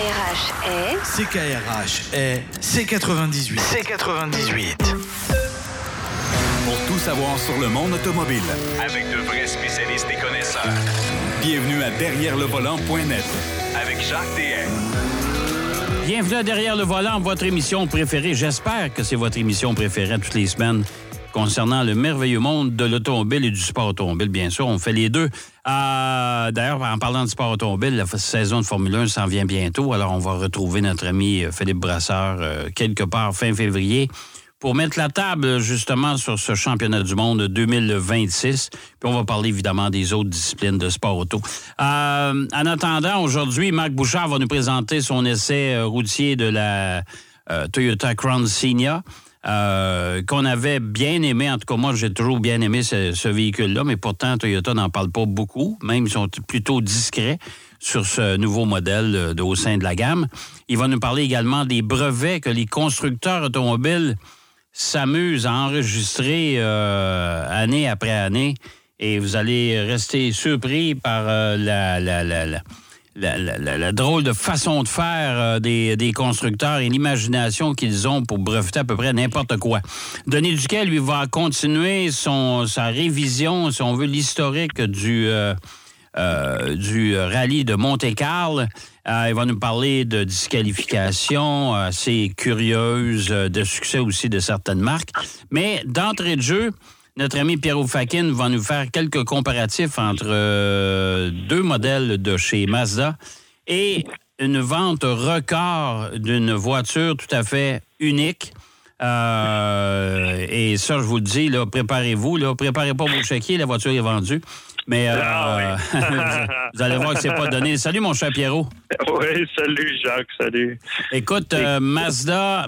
CKRH est C98. C98. Pour tout savoir sur le monde automobile, avec de vrais spécialistes et connaisseurs. Bienvenue à DerrièreLeVolant.net avec Jacques DM. Bienvenue à Derrière le volant, votre émission préférée. J'espère que c'est votre émission préférée toutes les semaines concernant le merveilleux monde de l'automobile et du sport automobile, bien sûr. On fait les deux. D'ailleurs, en parlant de sport automobile, la saison de Formule 1 s'en vient bientôt. Alors, on va retrouver notre ami Philippe Brasseur quelque part fin février pour mettre la table, justement, sur ce championnat du monde 2026. Puis on va parler, évidemment, des autres disciplines de sport auto. En attendant, aujourd'hui, Marc Bouchard va nous présenter son essai routier de la Toyota Crown Senior, qu'on avait bien aimé. En tout cas, moi, j'ai toujours bien aimé ce véhicule-là, mais pourtant, Toyota n'en parle pas beaucoup. Même, ils sont plutôt discrets sur ce nouveau modèle au sein de la gamme. Il va nous parler également des brevets que les constructeurs automobiles s'amusent à enregistrer année après année, et vous allez rester surpris par la drôle de façon de faire des constructeurs et l'imagination qu'ils ont pour breveter à peu près n'importe quoi. Denis Duquet, lui, va continuer sa révision, si on veut, l'historique du rallye de Monte-Carlo. Il va nous parler de disqualification assez curieuse, de succès aussi de certaines marques. Mais d'entrée de jeu, notre ami Pierrot Fakin va nous faire quelques comparatifs entre deux modèles de chez Mazda et une vente record d'une voiture tout à fait unique. Et ça, je vous le dis, là, préparez-vous. Là, préparez pas vos chéquiers, la voiture est vendue. Mais vous allez voir que c'est pas donné. Salut, mon cher Pierrot. Oui, salut, Jacques, salut. Écoute, Mazda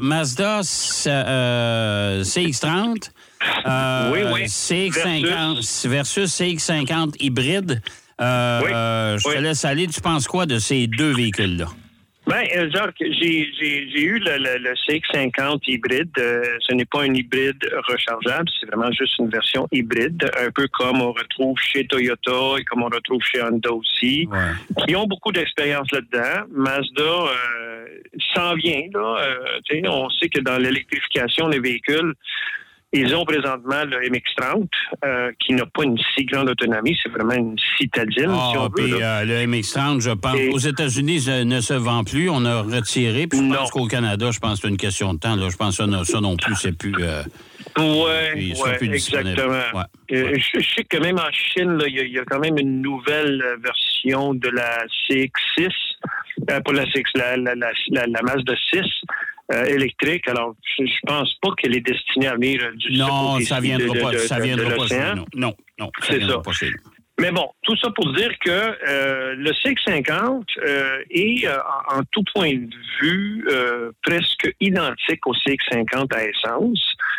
CX-30, oui. CX-50 versus CX-50 hybride. Je te laisse aller. Tu penses quoi de ces deux véhicules-là? Bien, Jacques, j'ai eu le CX-50 hybride. Ce n'est pas un hybride rechargeable, c'est vraiment juste une version hybride, un peu comme on retrouve chez Toyota et comme on retrouve chez Honda aussi, qui ont beaucoup d'expérience là-dedans. Mazda s'en vient, là. On sait que dans l'électrification des véhicules, ils ont présentement le MX-30, qui n'a pas une si grande autonomie. C'est vraiment une citadine, si on veut. Puis le MX-30, je pense, aux États-Unis, ne se vend plus. On a retiré. Puis je pense qu'au Canada, je pense que c'est une question de temps. Là. Je pense que ça non plus, c'est plus... Oui, exactement. Je sais que même en Chine, il y a quand même une nouvelle version de la CX-6, pas la CX, la Mazda 6, électrique. Alors, je pense pas qu'elle est destinée à venir du Non, ça viendra pas chez nous. Non, c'est ça. Pas chez nous. Mais bon, tout ça pour dire que le CX-50 est, en tout point de vue, presque identique au CX-50 à essence.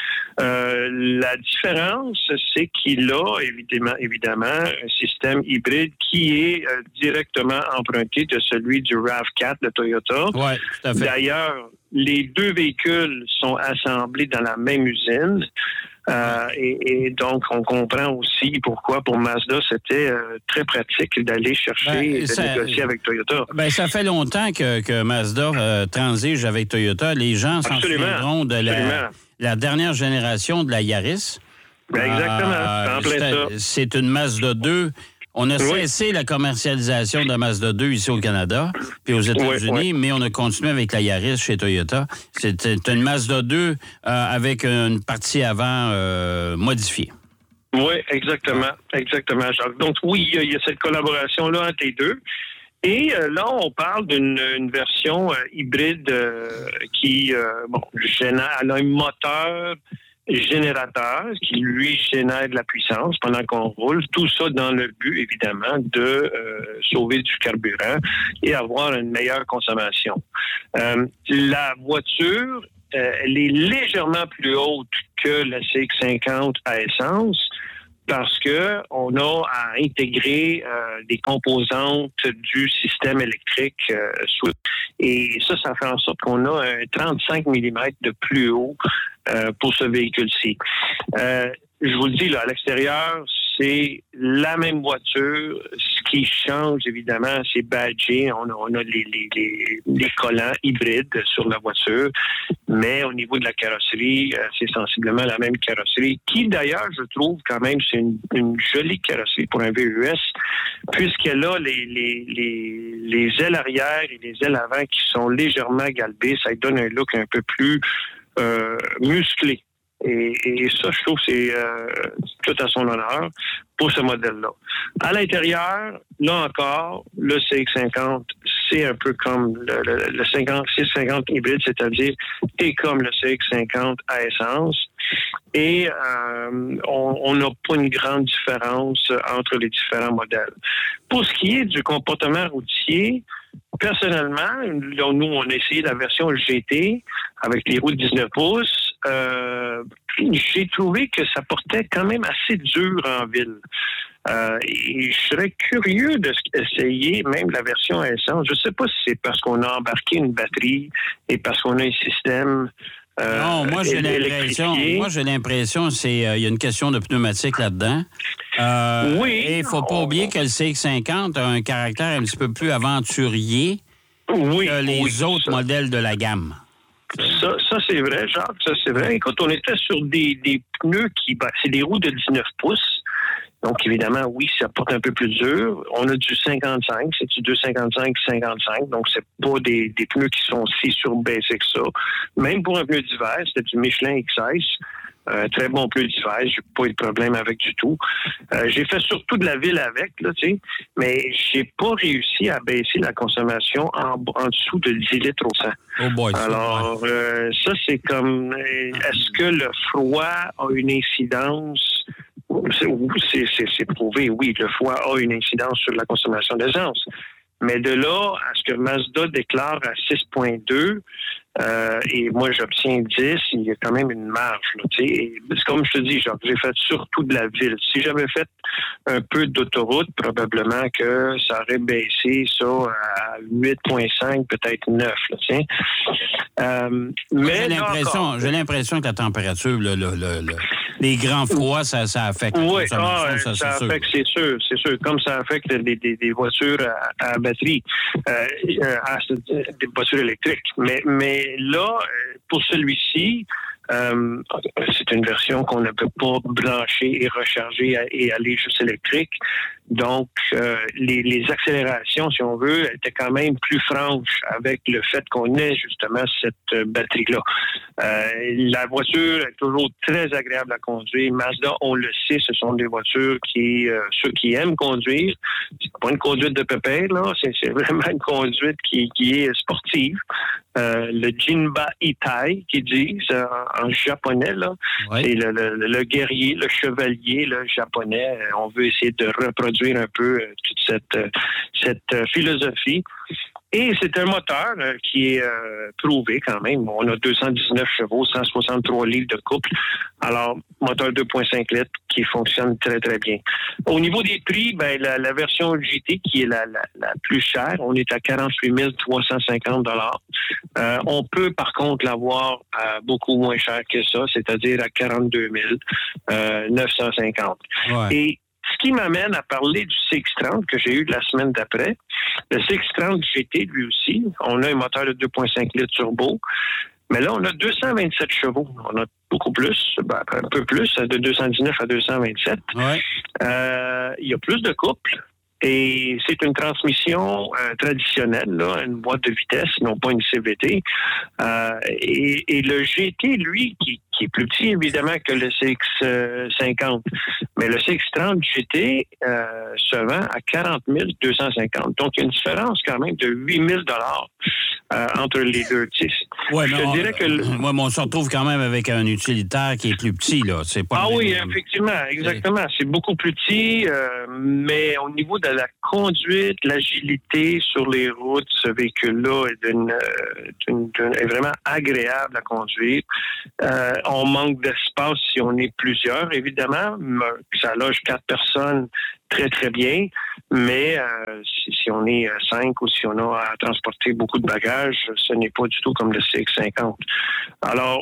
La différence, c'est qu'il a évidemment un système hybride qui est directement emprunté de celui du RAV4 de Toyota. Oui, tout à fait. D'ailleurs, les deux véhicules sont assemblés dans la même usine. Et donc, on comprend aussi pourquoi pour Mazda, c'était très pratique d'aller chercher et de négocier avec Toyota. Ça fait longtemps que Mazda transige avec Toyota. Les gens s'en souviendront de la dernière génération de la Yaris. Exactement. C'est une Mazda 2. On a cessé la commercialisation de la Mazda 2 ici au Canada, puis aux États-Unis, mais on a continué avec la Yaris chez Toyota. C'était une Mazda 2 avec une partie avant modifiée. Oui, exactement, Jacques. Donc oui, il y a cette collaboration-là entre les deux. Et là, on parle d'une version hybride qui, elle a un moteur générateur qui, lui, génère de la puissance pendant qu'on roule. Tout ça dans le but, évidemment, de sauver du carburant et avoir une meilleure consommation. La voiture, elle est légèrement plus haute que la CX-50 à essence parce que on a à intégrer des composantes du système électrique et ça fait en sorte qu'on a un 35 mm de plus haut pour ce véhicule-ci. Je vous le dis, là, à l'extérieur, c'est la même voiture. Ce qui change, évidemment, c'est badgé. On a les collants hybrides sur la voiture. Mais au niveau de la carrosserie, c'est sensiblement la même carrosserie, qui d'ailleurs, je trouve quand même, c'est une jolie carrosserie pour un VUS, puisqu'elle a les ailes arrière et les ailes avant qui sont légèrement galbées. Ça lui donne un look un peu plus musclé. Et ça, je trouve que c'est tout à son honneur pour ce modèle-là. À l'intérieur, là encore, le CX-50, c'est un peu comme le 650 hybride, c'est-à-dire est comme le CX-50 à essence. Et on n'a pas une grande différence entre les différents modèles. Pour ce qui est du comportement routier, personnellement, nous, on a essayé la version GT avec les roues de 19 pouces. J'ai trouvé que ça portait quand même assez dur en ville. Et je serais curieux d'essayer même la version à essence. Je ne sais pas si c'est parce qu'on a embarqué une batterie et parce qu'on a un système non, moi j'ai l'impression il y a une question de pneumatique là-dedans. Oui. Et il ne faut pas oublier que le CX-50 a un caractère un petit peu plus aventurier que les autres modèles de la gamme. Ça c'est vrai, Jacques, ça c'est vrai. Quand on était sur des pneus c'est des roues de 19 pouces, donc évidemment, oui, ça porte un peu plus dur. On a du 55, c'est du 255-55, donc c'est pas des pneus qui sont si surbaissés que ça. Même pour un pneu d'hiver, c'était du Michelin XS. Très bon pneu d'hiver, j'ai pas eu de problème avec du tout. J'ai fait surtout de la ville avec, là, tu sais, mais j'ai pas réussi à baisser la consommation en dessous de 10 litres au 100. Oh boy, alors, ça, c'est comme... Est-ce que le froid a une incidence? C'est prouvé, oui, le froid a une incidence sur la consommation d'essence. Mais de là à ce que Mazda déclare à 6,2, et moi j'obtiens 10, il y a quand même une marge. Là, comme je te dis, j'ai fait surtout de la ville. Si j'avais fait un peu d'autoroute, probablement que ça aurait baissé ça à 8,5, peut-être 9. Là, mais j'ai l'impression que la température, les grands froids, ça affecte. Oui, ça affecte, c'est sûr. Comme ça affecte des voitures à batterie, des voitures électriques. Mais là, pour celui-ci, c'est une version qu'on ne peut pas brancher et recharger et aller juste électrique. Donc, les accélérations, si on veut, étaient quand même plus franches avec le fait qu'on ait justement cette batterie-là. La voiture est toujours très agréable à conduire. Mazda, on le sait, ce sont des voitures ceux qui aiment conduire, c'est pas une conduite de pépère, là, c'est vraiment une conduite qui est sportive. Le Jinba Itai, qu'ils disent en japonais, là, ouais. C'est le guerrier, le chevalier là, japonais. On veut essayer de reproduire un peu toute cette philosophie. Et c'est un moteur qui est prouvé quand même. On a 219 chevaux, 163 livres de couple. Alors, moteur 2,5 litres qui fonctionne très, très bien. Au niveau des prix, la version GT qui est la plus chère, on est à 48 350 $. On peut, par contre, l'avoir beaucoup moins cher que ça, c'est-à-dire à 42 950 $. Ouais. Et ce qui m'amène à parler du CX-30 que j'ai eu la semaine d'après. Le CX-30 GT, lui aussi, on a un moteur de 2,5 litres turbo. Mais là, on a 227 chevaux. On a beaucoup plus, un peu plus, de 219 à 227. Ouais. Il y a plus de couple. Et c'est une transmission traditionnelle, là, une boîte de vitesse, non pas une CVT. Et le GT, lui, qui est plus petit, évidemment, que le CX-50. Mais le CX-30 GT se vend à 40 250. Donc, il y a une différence quand même de 8 000 entre les deux. Ouais, je te dirais que... Moi, on se retrouve quand même avec un utilitaire qui est plus petit, là. C'est pas oui, effectivement, exactement. C'est beaucoup plus petit, mais au niveau de la conduite, l'agilité sur les routes, ce véhicule-là est vraiment agréable à conduire. On manque d'espace si on est plusieurs, évidemment. Ça loge 4 personnes très, très bien. Mais si on est 5 ou si on a à transporter beaucoup de bagages, ce n'est pas du tout comme le CX-50. Alors,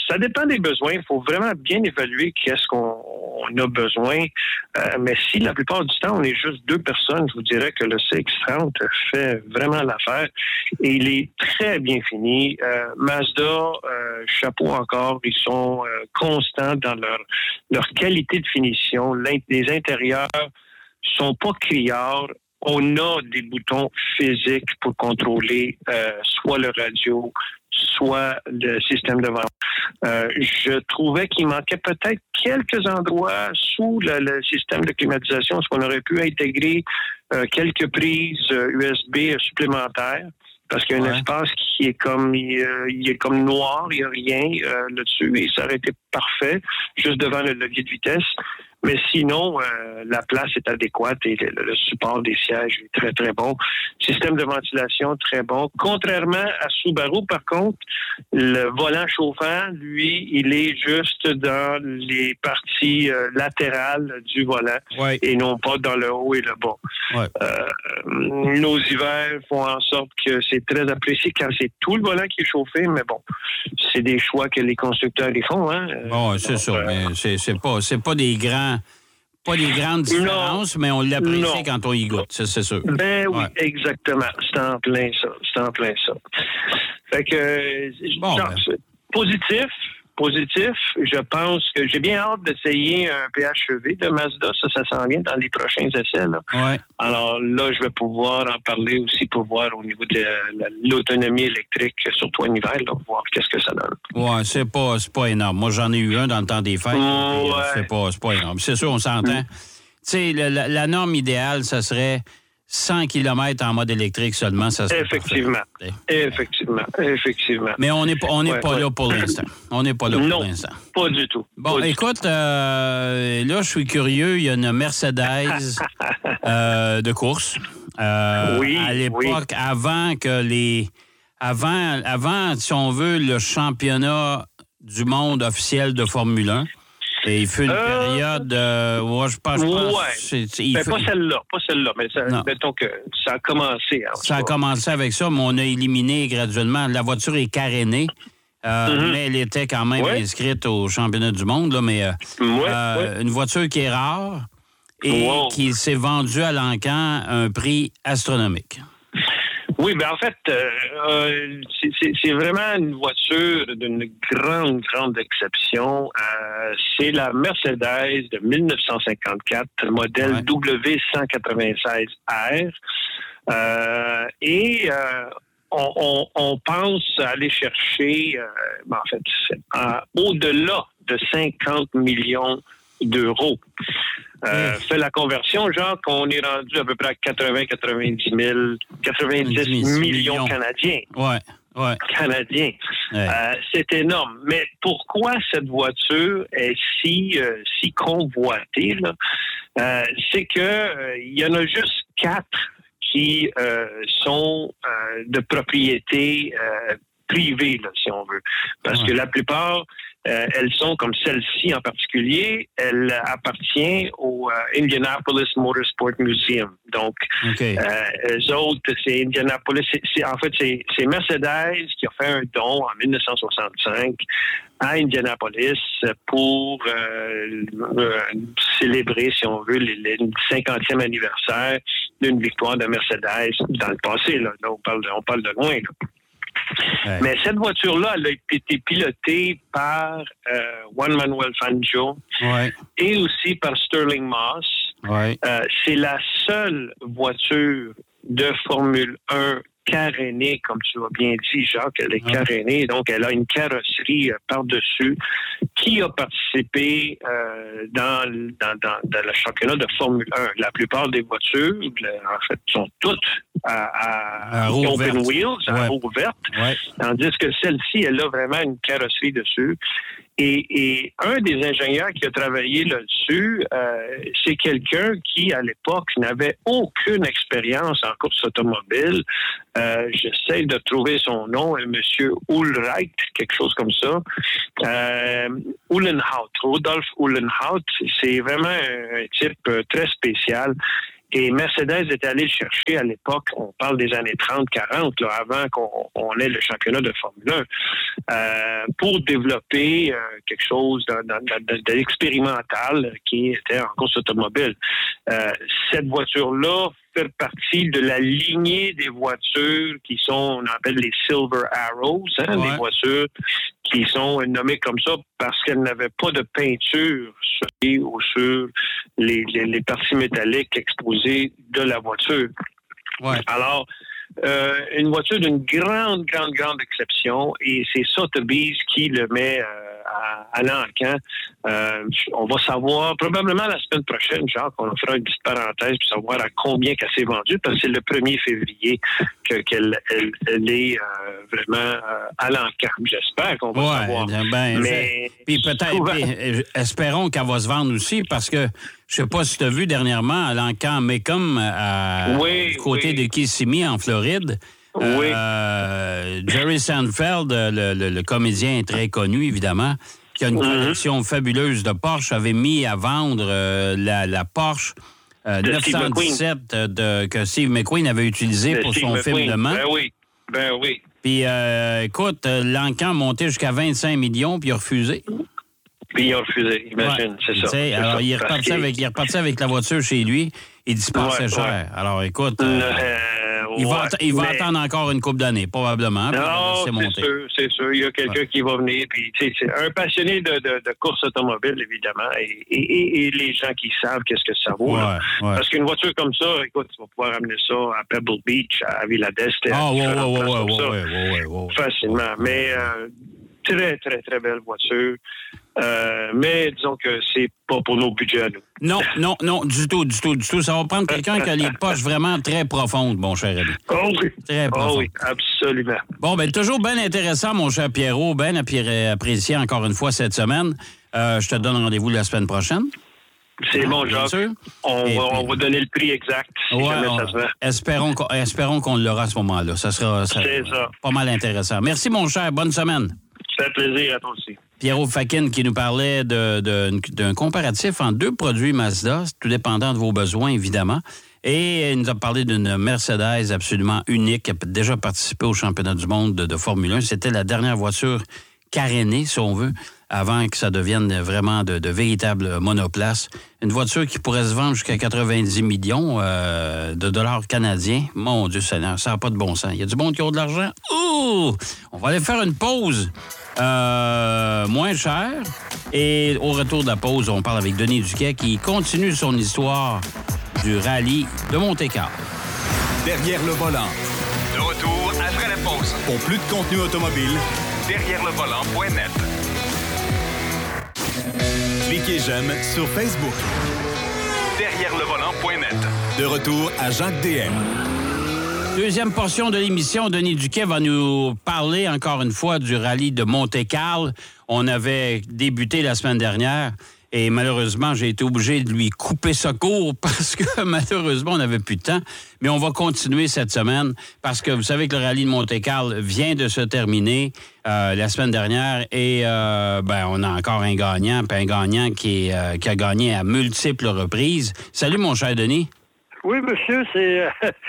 ça dépend des besoins. Il faut vraiment bien évaluer qu'est-ce qu'on a besoin. Mais si la plupart du temps, on est juste 2 personnes, je vous dirais que le CX-30 fait vraiment l'affaire. Et il est très bien fini. Mazda, chapeau encore, ils sont constants dans leur qualité de finition. Les intérieurs sont pas criards. On a des boutons physiques pour contrôler soit le radio, soit le système de vente. Je trouvais qu'il manquait peut-être quelques endroits sous le système de climatisation, est-ce qu'on aurait pu intégrer quelques prises USB supplémentaires, parce qu'il y a un espace qui est comme il est comme noir, il n'y a rien là-dessus, et ça aurait été parfait, juste devant le levier de vitesse. Mais sinon, la place est adéquate et le support des sièges est très, très bon. Système de ventilation, très bon. Contrairement à Subaru, par contre, le volant chauffant, lui, il est juste dans les parties latérales du volant et non pas dans le haut et le bas. Ouais. Nos hivers font en sorte que c'est très apprécié quand c'est tout le volant qui est chauffé, mais bon, c'est des choix que les constructeurs les font. Hein? Bon, c'est ça, mais c'est pas des grandes différences, mais on l'apprécie quand on y goûte, c'est sûr. Ben oui, exactement. C'est en plein ça. Fait que, positif, je pense que j'ai bien hâte d'essayer un PHEV de Mazda. Ça s'en vient dans les prochains essais. Là. Ouais. Alors là, je vais pouvoir en parler aussi pour voir au niveau de l'autonomie électrique, surtout en hiver, là, voir qu'est-ce que ça donne. Oui, c'est pas énorme. Moi, j'en ai eu un dans le temps des fêtes. C'est pas énorme. C'est sûr, on s'entend. Tu sais, la norme idéale, ça serait 100 km en mode électrique seulement, ça serait Effectivement. Mais on n'est pas là pour l'instant. On n'est pas là pour l'instant. Pas du tout. Bon, écoute, là, je suis curieux. Il y a une Mercedes de course. À l'époque, avant, si on veut, le championnat du monde officiel de Formule 1. Et il fait une période, je pense. Pas celle-là, mais mettons que ça a commencé. Ça a commencé avec ça, mais on a éliminé graduellement. La voiture est carénée, mais elle était quand même inscrite au championnat du monde. Là, mais une voiture qui est rare et qui s'est vendue à l'encan à un prix astronomique. Oui, ben en fait, c'est vraiment une voiture d'une grande exception. C'est la Mercedes de 1954, modèle W196R. On pense aller chercher, au-delà de 50 millions d'euros. Fait la conversion, genre qu'on est rendu à peu près à 90 millions canadiens. Ouais. Canadiens. Ouais. C'est énorme. Mais pourquoi cette voiture est si convoitée, là? C'est que il y en a juste 4 qui sont de propriété privée, là, si on veut. Parce que la plupart, elles sont comme celle-ci en particulier, elle appartient au Indianapolis Motorsport Museum. Donc, eux autres, c'est Indianapolis. C'est Mercedes qui a fait un don en 1965 à Indianapolis pour célébrer, si on veut, le 50e anniversaire d'une victoire de Mercedes dans le passé. Là on parle de loin, là. Ouais. Mais cette voiture-là, elle a été pilotée par Juan Manuel Fangio et aussi par Sterling Moss. Ouais. C'est la seule voiture de Formule 1 carénée, comme tu l'as bien dit, Jacques. Elle est carénée, donc elle a une carrosserie par-dessus qui a participé dans le championnat de Formule 1. La plupart des voitures, en fait, sont toutes à open wheels, à roue verte, tandis que celle-ci, elle a vraiment une carrosserie dessus. Et un des ingénieurs qui a travaillé là-dessus, c'est quelqu'un qui, à l'époque, n'avait aucune expérience en course automobile. J'essaie de trouver son nom, Monsieur Ulrich, quelque chose comme ça. Uhlenhaut, Rudolf Uhlenhaut, c'est vraiment un type très spécial. Et Mercedes était allé le chercher à l'époque, on parle des années 30-40, là, avant qu'on ait le championnat de Formule 1, pour développer quelque chose d'expérimental qui était en course automobile. Cette voiture-là fait partie de la lignée des voitures qui sont, on appelle les Silver Arrows, les voitures qui sont nommées comme ça parce qu'elles n'avaient pas de peinture sur les parties métalliques exposées de la voiture. Ouais. Alors, une voiture d'une grande exception, et c'est Sotheby's qui le met à l'encan. On va savoir probablement la semaine prochaine, Jacques, on fera une petite parenthèse pour savoir à combien qu'elle s'est vendue, parce que c'est le 1er février qu'elle est vraiment à l'encan. J'espère qu'on va savoir. Mais puis peut-être, espérons qu'elle va se vendre aussi, parce que je sais pas si tu as vu dernièrement à l'encan Mecum, du côté de Kissimmee, en Floride. Jerry Seinfeld, le comédien très connu, évidemment, qui a une collection fabuleuse de Porsche, avait mis à vendre la Porsche 917 que Steve McQueen avait utilisée pour son film Le Mans. Ben oui. Puis, écoute, l'encan montait jusqu'à 25 millions, puis il a refusé. Puis il a refusé, imagine, c'est ça. Alors, il est reparti avec la voiture chez lui. Il dispensait cher. Alors, écoute, il va attendre encore une couple d'années, probablement. Non, c'est sûr. Il y a quelqu'un qui va venir. Puis, c'est un passionné de course automobile, évidemment, et les gens qui savent qu'est-ce que ça vaut. Parce qu'une voiture comme ça, écoute, tu vas pouvoir amener ça à Pebble Beach, à Villa d'Este, facilement. Mais très, très, très belle voiture. Mais disons que c'est pas pour nos budgets à nous. Non, du tout. Ça va prendre quelqu'un qui a les poches vraiment très profondes, mon cher ami. Oh oui. Très profondes. Oh oui, absolument. Bon, toujours bien intéressant, mon cher Pierrot, bien apprécié encore une fois cette semaine. Je te donne rendez-vous la semaine prochaine. C'est bon, Jacques. On va donner le prix exact si jamais ça se vend. Espérons qu'on l'aura à ce moment-là. Ça sera pas mal intéressant. Merci, mon cher. Bonne semaine. Ça fait plaisir à toi aussi. Pierrot Fakin qui nous parlait d'un comparatif entre deux produits Mazda, tout dépendant de vos besoins, évidemment. Et il nous a parlé d'une Mercedes absolument unique qui a déjà participé au championnat du monde de Formule 1. C'était la dernière voiture carénée, si on veut, avant que ça devienne vraiment de véritables monoplaces. Une voiture qui pourrait se vendre jusqu'à 90 millions de dollars canadiens. Mon Dieu Seigneur, ça n'a pas de bon sens. Il y a du monde qui a de l'argent. Ouh! On va aller faire une pause moins chère. Et au retour de la pause, on parle avec Denis Duquet qui continue son histoire du rallye de Monte-Carlo. Derrière le volant. De retour après la pause. Pour plus de contenu automobile, derrièreLeVolant.net. Cliquez j'aime sur Facebook. derrièreLeVolant.net. De retour à Jacques DM. Deuxième portion de l'émission, Denis Duquet va nous parler encore une fois du rallye de Monte-Carlo. On avait débuté la semaine dernière et malheureusement, j'ai été obligé de lui couper ce cours parce que malheureusement, on n'avait plus de temps. Mais on va continuer cette semaine parce que vous savez que le rallye de Monte-Carlo vient de se terminer la semaine dernière et on a encore un gagnant qui a gagné à multiples reprises. Salut, mon cher Denis. Oui, monsieur, c'est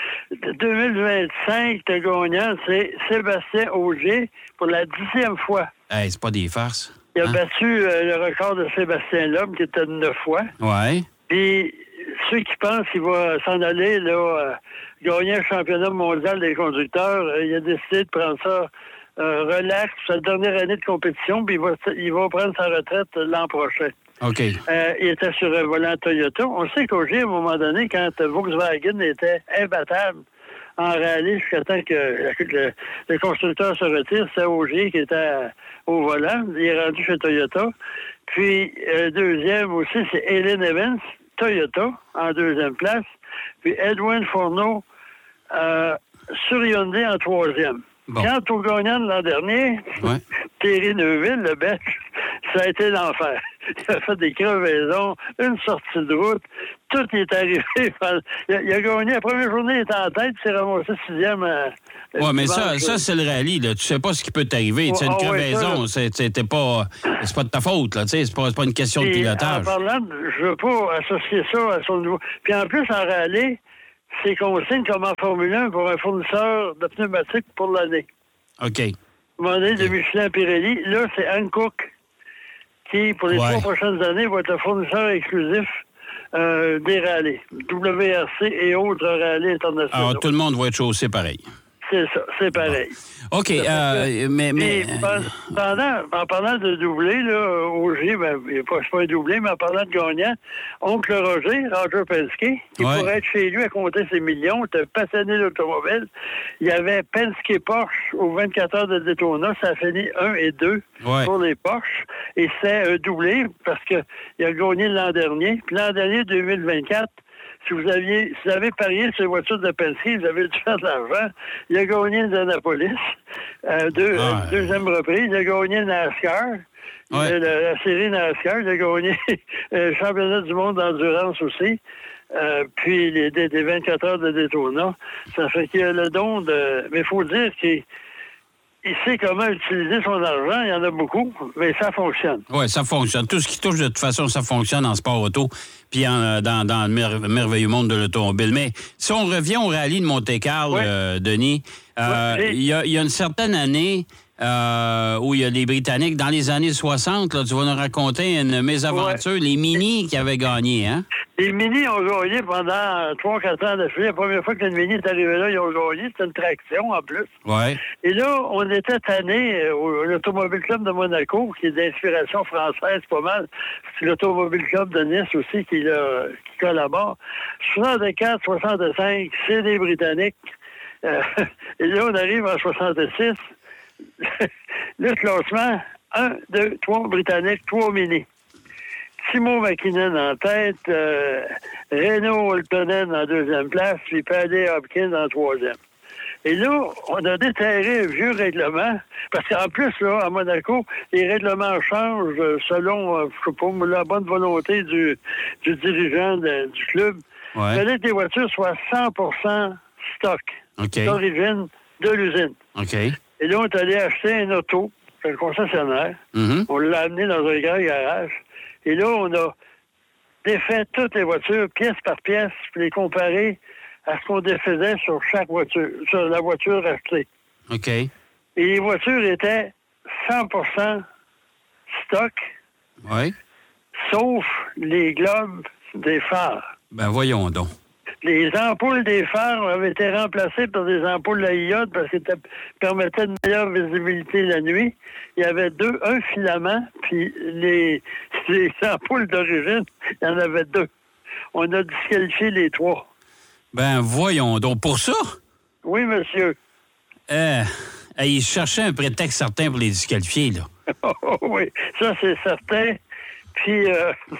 2025, le gagnant, c'est Sébastien Auger pour la 10e fois. Hey, c'est pas des farces. Il a battu le record de Sébastien Loeb, qui était de 9 fois. Ouais. Puis, ceux qui pensent qu'il va s'en aller, là, gagner un championnat mondial des conducteurs, il a décidé de prendre ça relax, sa dernière année de compétition, puis il va prendre sa retraite l'an prochain. OK. Il était sur un volant Toyota. On sait qu'Auger, à un moment donné, quand Volkswagen était imbattable en rallye jusqu'à temps que le constructeur se retire, c'est Auger qui était au volant. Il est rendu chez Toyota. Puis, deuxième aussi, c'est Helen Evans, Toyota, en deuxième place. Puis Edwin Fourneau sur Hyundai en troisième. Bon. Quant au gagnant de l'an dernier, Thierry Neuville, le Belge, ça a été l'enfer. Il a fait des crevaisons, une sortie de route, tout est arrivé. Il a gagné la première journée, il était en tête, puis il s'est ramassé 6e. Oui, mais ça c'est le rallye. Là. Tu sais pas ce qui peut t'arriver. Tu sais, une crevaison, c'est pas de ta faute. Là. Tu sais, c'est pas une question de pilotage. En parlant, je veux pas associer ça à son niveau. Puis en plus, en rallye, c'est consigne comme en Formule 1 pour un fournisseur de pneumatiques pour l'année. OK. Demandé de Michelin Pirelli. Là, c'est Hankook qui, pour les 3 prochaines années, va être le fournisseur exclusif des rallyes. WRC et autres rallyes internationaux. Alors, tout le monde va être chaussé pareil. C'est ça, c'est pareil. Bon. OK, mais... En parlant de doublé, là, OG, c'est pas un doublé, mais en parlant de gagnant, oncle Roger Penske, qui pourrait être chez lui à compter ses millions, était passionné d'automobile. Il y avait Penske Porsche aux 24 heures de Daytona, ça a fini 1 et 2 pour les Porsche, et c'est un doublé parce qu'il a gagné l'an dernier. Puis l'an dernier, 2024, si vous avez parié sur les voitures de Penske, vous avez dû faire de l'argent. Il a gagné Indianapolis, deuxième reprise. Il a gagné le NASCAR, la série NASCAR. Il a gagné le championnat du monde d'endurance aussi. Puis des 24 heures de Daytona. Ça fait qu'il a le don de... Mais il faut dire qu'il sait comment utiliser son argent. Il y en a beaucoup, mais ça fonctionne. Oui, ça fonctionne. Tout ce qui touche, de toute façon, ça fonctionne en sport auto puis dans le merveilleux monde de l'automobile. Mais si on revient au rallye de Monte-Carlo, Denis, il y a une certaine année où il y a les Britanniques, dans les années 60, là, tu vas nous raconter une mésaventure, les Mini qui avaient gagné, hein? Les Mini ont gagné pendant 3-4 ans d'affilée. La première fois que le Mini est arrivé là, ils ont gagné. C'était une traction, en plus. Ouais. Et là, on était tannés au l'Automobile Club de Monaco, qui est d'inspiration française pas mal. C'est l'Automobile Club de Nice aussi qui collabore. 64, 65, c'est des Britanniques. Et là, on arrive en 66. Le classement, 1, 2, 3 Britanniques, 3 Mini. Timo Mäkinen en tête, Renaud Oltonen en deuxième place, puis Paddy Hopkins en troisième. Et là, on a déterré un vieux règlement, parce qu'en plus, là, à Monaco, les règlements changent selon, je sais pas, la bonne volonté du dirigeant du club. Il fallait que les voitures soient 100% stock, d'origine de l'usine. Et là, on est allé acheter un auto, c'est le concessionnaire. On l'a amené dans un grand garage. Et là, on a défait toutes les voitures, pièce par pièce, puis les comparer à ce qu'on défaisait sur chaque voiture, sur la voiture achetée. OK. Et les voitures étaient 100% stock, sauf les globes des phares. Ben voyons donc. Les ampoules des phares avaient été remplacées par des ampoules à iode parce qu'elles permettaient une meilleure visibilité la nuit. Il y avait un filament, puis les ampoules d'origine, il y en avait 2. On a disqualifié les 3. Ben voyons donc. Pour ça? Oui, monsieur. Ils cherchaient un prétexte certain pour les disqualifier, là. Oui, ça c'est certain. Puis,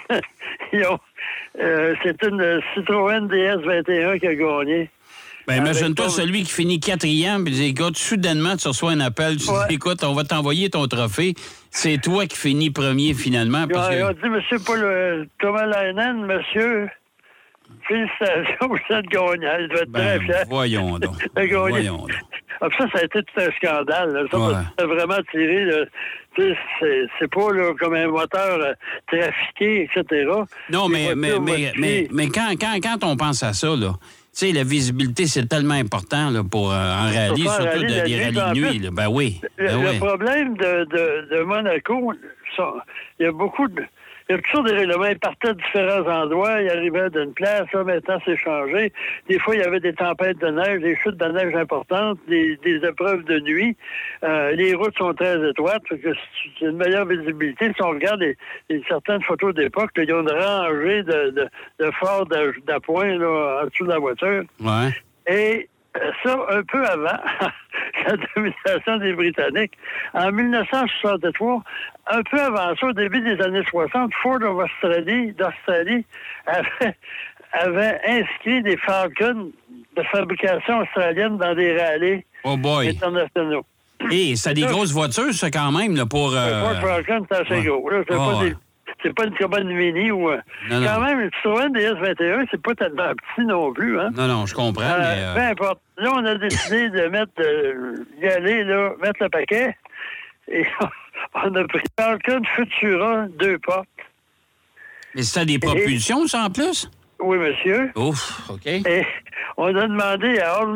c'est une Citroën DS21 qui a gagné. Ben, imagine-toi celui qui finit 4e, puis dit, écoute, soudainement, tu reçois un appel, tu dis, écoute, on va t'envoyer ton trophée. C'est toi qui finis premier, finalement. Parce Il a dit, monsieur Thomas Leinen, monsieur, félicitations, vous êtes gagnant. Il doit être très fier. Voyons donc. Ça a été tout un scandale. Là. Ça a vraiment tiré. C'est pas là, comme un moteur trafiqué, etc. Non, mais quand on pense à ça, là, tu sais, la visibilité, c'est tellement important là, pour en rallye, surtout des rallyes de nuit. Là. Ben oui. Le problème de Monaco, il y a beaucoup de... Il y a toujours des règlements. Ils partaient de différents endroits, ils arrivaient d'une place. Là, maintenant, c'est changé. Des fois, il y avait des tempêtes de neige, des chutes de neige importantes, des épreuves de nuit. Les routes sont très étroites. C'est une meilleure visibilité. Si on regarde certaines photos d'époque, il y a une rangée de phares d'appoint là, en dessous de la voiture. Ouais. Et ça, un peu avant la domination des Britanniques, en 1963, un peu avant ça, au début des années 60, Ford d'Australie avait inscrit des Falcons de fabrication australienne dans des rallyes internationaux. Et c'est des grosses voitures, ça, quand même, là, pour... Ford Falcon, c'est assez gros. Là, c'est pas une cabane mini ou... Non, quand même, une Citroën DS21, c'est pas tellement petit non plus, hein? Non, je comprends, mais... Peu importe. Là, on a décidé de y aller, là, mettre le paquet. Et on a pris Falcon Futura 2 portes. Mais c'est des propulsions, ça, en plus? Oui, monsieur. Ouf, OK. Et on a demandé à All